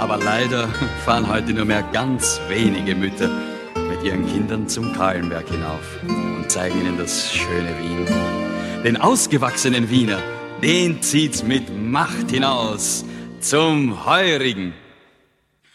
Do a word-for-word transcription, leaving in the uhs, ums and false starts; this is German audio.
Aber leider fahren heute nur mehr ganz wenige Mütter mit ihren Kindern zum Kahlenberg hinauf und zeigen ihnen das schöne Wien. Den ausgewachsenen Wiener, den zieht's mit Macht hinaus zum heurigen